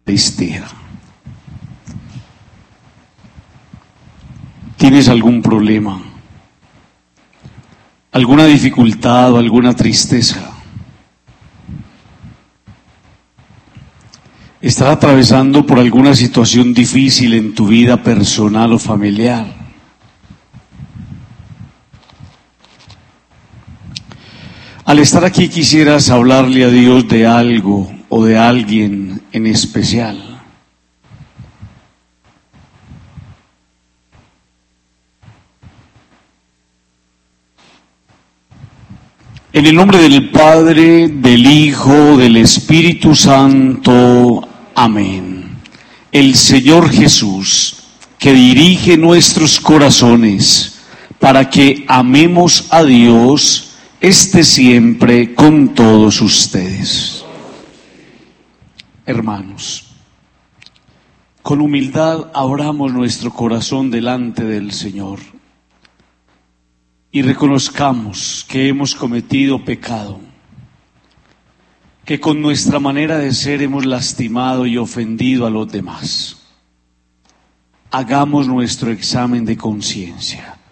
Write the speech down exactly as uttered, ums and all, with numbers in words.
tristeza. ¿Tienes algún problema? ¿Alguna dificultad o alguna tristeza? ¿Estás atravesando por alguna situación difícil en tu vida personal o familiar? Al estar aquí quisieras hablarle a Dios de algo o de alguien en especial. En el nombre del Padre, del Hijo, del Espíritu Santo. Amén. El Señor Jesús, que dirige nuestros corazones para que amemos a Dios, esté siempre con todos ustedes. Hermanos, con humildad abramos nuestro corazón delante del Señor y reconozcamos que hemos cometido pecado, que con nuestra manera de ser hemos lastimado y ofendido a los demás. Hagamos nuestro examen de conciencia